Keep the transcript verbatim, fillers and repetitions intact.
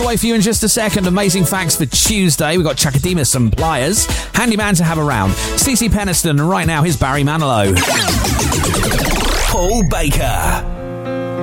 away for you in just a second. Amazing facts for Tuesday. We've got Chakademus and Pliers. Handyman to have around. Stacey Peniston, and right now, here's Barry Manilow. Paul Baker.